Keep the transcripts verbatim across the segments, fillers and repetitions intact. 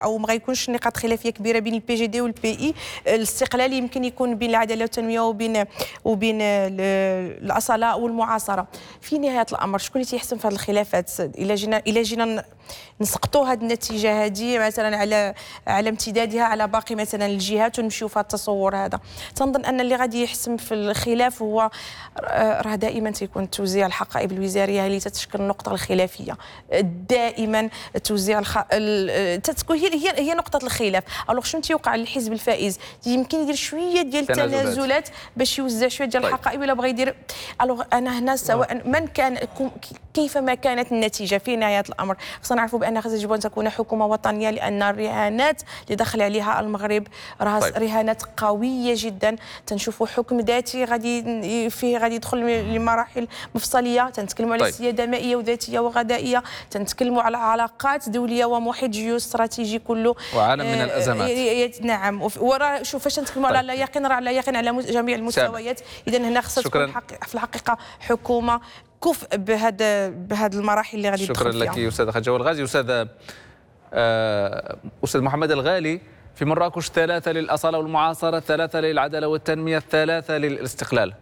او ما غيكونش نقاط خلافيه كبيره بين البي جي دي والبي اي. الاستقلال يمكن يكون بين العداله والتنميه وبين وبين الاصاله والمعاصره. في نهايه الامر شكون اللي تيحسن في هذه الخلافات؟ الى جينا الى جينا نسقطوا هذه النتيجه هذه مثلا على على امتدادها على باقي مثلا الجهات ونمشيو في هذا التصور هذا. تنظن ان اللي غادي يحسم في الخلاف هو راه دائما تيكون توزيع الحقائب الوزاريه اللي تتشكل النقطه الخلافيه. دائما توزيع الخ... ال... تتكون هي هي هي نقطه الخلاف. الوغ شنو تيوقع للحزب الفائز؟ يمكن يدير شويه ديال التنازلات باش يوزع شويه ديال طيب. الحقائب، ولا بغى يدير. الوغ انا هنا سواء من كان كيفما كانت النتيجه في نهايه الامر خصنا نعرفوا بان يجب ان تكون حكومه وطنيه، لان الرهانات اللي دخل عليها المغرب راه طيب. رهانات قويه جدا. تنشوفوا حكم ذاتي غادي فيه غادي يدخل لمراحل مفصليه. تنتكلموا على طيب. سياده مائيه وذاتيه وغذائيه، تنتكلموا على علاقات دوليه ومحيط جيوستراتيجي كله وعالم من الازمات. نعم. وراه شوف فاش تنتكلموا طيب. على لا يقين راه لا يقين على جميع المستويات. اذا هنا خصها تكون في الحقيقه حكومه كفء بهذا بهذه المراحل اللي غادي تدخل فيها. شكرا لك استاذ خديجه الغازي. استاذ آه استاذ محمد الغالي، في مراكش ثلاثه للاصاله والمعاصره، ثلاثه للعداله والتنميه، ثلاثه للاستقلال.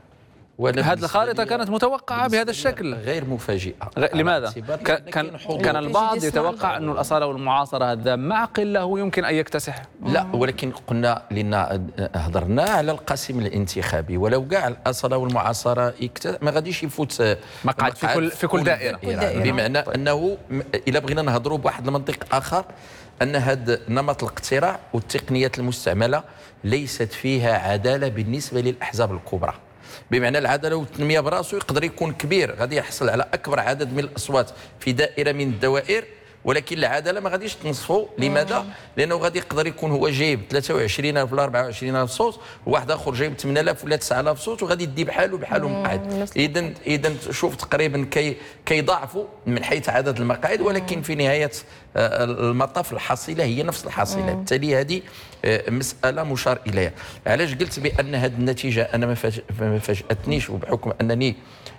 هذه الخارطة كانت متوقعة بهذا الشكل، غير مفاجئة. غ... لماذا؟ كان كان البعض يتوقع أن الأصالة والمعاصرة هذا معقل له يمكن أن يكتسح. لا، ولكن قلنا لنا هضرنا على القاسم الانتخابي، ولو كاع الأصالة والمعاصرة ما غاديش يفوت مقعد في كل في كل دائرة, دائرة. بمعنى طيب. أنه إلا بغينا نهضروا بواحد المنطق آخر، أن هذا نمط الاقتراع والتقنيات المستعملة ليست فيها عدالة بالنسبة للأحزاب الكبرى. بمعنى العداله والتنميه براسو يقدر يكون كبير، غادي يحصل على اكبر عدد من الاصوات في دائره من الدوائر، ولكن العداله ما غاديش تنصفوا. لماذا؟ لانه غادي يقدر يكون هو جايب ثلاثة وعشرين ألف ولا أربعة وعشرين ألف صوت، وواحد اخر جايب ثمانية آلاف ولا تسعة آلاف صوت، وغادي يدي بحاله بحاله مقعد. اذا اذا شوف تقريبا كي كيضاعفوا من حيث عدد المقاعد، ولكن في نهايه المطاف الحصيله هي نفس الحصيله. بالتالي هذه مساله مشار اليها. علاش قلت بان هذه النتيجه انا ما فاجاتنيش، وبحكم انني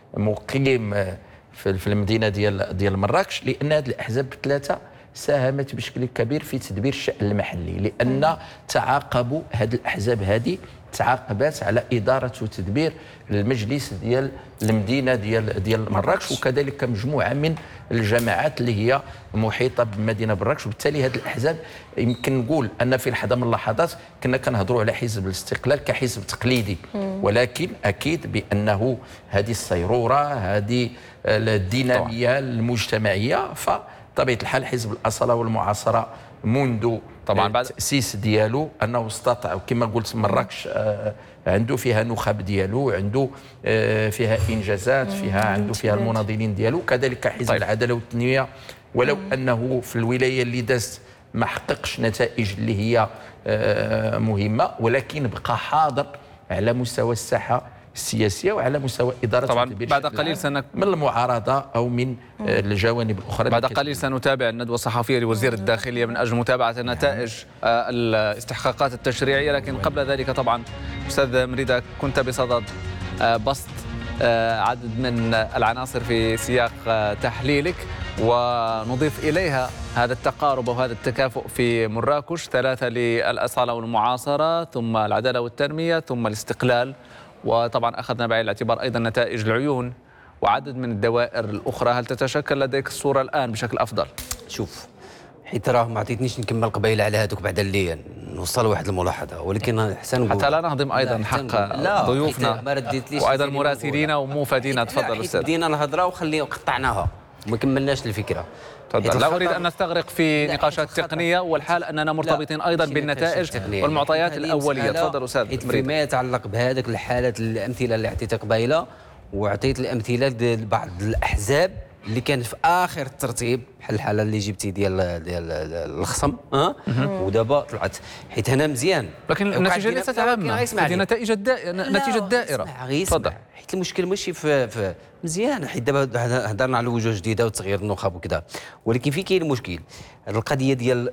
مقيم في المدينه ديال ديال مراكش، لان هذه الاحزاب الثلاثه ساهمت بشكل كبير في تدبير الشأن المحلي، لان تعاقبوا هذه الاحزاب هذه تعاقبات على اداره وتدبير المجلس ديال المدينه ديال ديال مراكش، وكذلك مجموعه من الجماعات اللي هي محيطه بمدينه مراكش. وبالتالي هذه الاحزاب يمكن نقول ان في لحظه من اللحظات كنا كنهضروا على حزب الاستقلال كحزب تقليدي، ولكن اكيد بانه هذه الصيروره، هذه الديناميه المجتمعيه، فطبيعه الحال حزب الاصاله والمعاصره منذ طبعا بعد التاسيس ديالو انه استطاع كما قلت مراكش آه عنده فيها نخب ديالو، عنده آه فيها انجازات، فيها عنده فيها المناضلين ديالو، كذلك حزب طيب. العداله والتنميه، ولو انه في الولايه اللي دازت ما حققش نتائج اللي هي آه مهمه، ولكن بقى حاضر على مستوى الساحه السياسيه وعلى مستوى اداره طبعا. بعد قليل سنك من المعارضه او من الجوانب الاخرى. بعد قليل سنتابع الندوه الصحفيه لوزير الداخليه من اجل متابعه نتائج الاستحقاقات التشريعيه، لكن قبل ذلك طبعا استاذ مريده كنت بصدد بسط عدد من العناصر في سياق تحليلك، ونضيف اليها هذا التقارب وهذا التكافؤ في مراكش، ثلاثه للاصاله والمعاصره، ثم العداله والتنميه، ثم الاستقلال، وطبعا أخذنا بعين الاعتبار أيضا نتائج العيون وعدد من الدوائر الأخرى. هل تتشكل لديك الصورة الآن بشكل أفضل؟ شوف، حيت راه ما عطيتنيش نكمل قبيله على هذوك بعد اللي نوصل واحد الملاحظة، ولكن حسن حتى لا نهضم أيضا حق ضيوفنا وأيضا مراسلين ومفادينا. تفضل أستاذ. بدينا الهضرة وخلينا قطعناها وما كملناش الفكرة. لا أريد أن نستغرق في نقاشات تقنية، والحال أننا مرتبطين أيضا بالنتائج والمعطيات الأولية. تفضل أستاذ مريد. فيما يتعلق بهذاك الحالات الأمثلة اللي أعطيتها قبيلة، وعطيت الأمثلة ديال بعض الأحزاب اللي كانت في آخر الترتيب، بحال الحالة اللي جبتي ديال ديال الخصم ها، ودابا طلعت حيت هنا مزيان، لكن النتيجة ليست عامة، هذه نتيجة نتيجة الدائرة. تفضل. حيت المشكل ماشي في, في مزيان، حيت دابا هضرنا على وجوه جديده وتغيير النخب وكذا، ولكن في كاين مشكل، القضيه ديال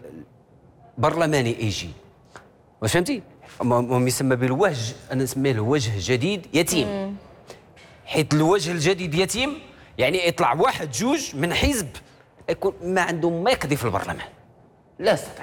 برلماني ايجي، واش فهمتي؟ ما يسمى بالوجه، انا نسميه الوجه جديد يتيم، حيت الوجه الجديد يتيم يعني يطلع واحد جوج من حزب يكون ما عندهم ما يقضي في البرلمان، لا يستطيع.